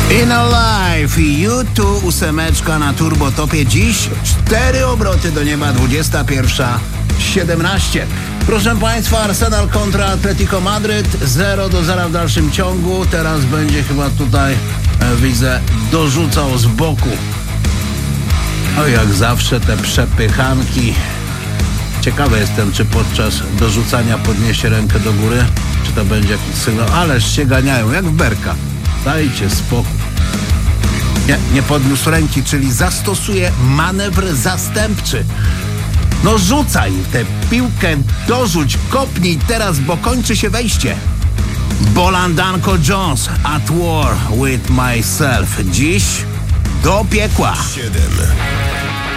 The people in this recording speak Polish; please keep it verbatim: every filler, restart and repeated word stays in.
In Alive i U dwa, ósemeczka na turbotopie. Dziś cztery obroty do nieba, dwudziesta pierwsza siedemnaście. Proszę Państwa, Arsenal kontra Atletico Madryt, zero do zera w dalszym ciągu. Teraz będzie chyba tutaj, e, widzę, dorzucał z boku. O, jak zawsze te przepychanki. Ciekawy jestem, czy podczas dorzucania podniesie rękę do góry, czy to będzie jakiś sygnał. Ależ się ganiają, jak w berka. Dajcie spokój. Nie, nie podniósł ręki, czyli zastosuje manewr zastępczy. No rzucaj tę piłkę, dorzuć, kopnij teraz, bo kończy się wejście. Bolandanko Jones, At War with Myself. Dziś do piekła. siedem.